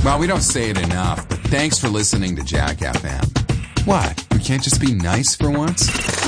Well, we don't say it enough, but thanks for listening to Jack FM. What? We can't just be nice for once?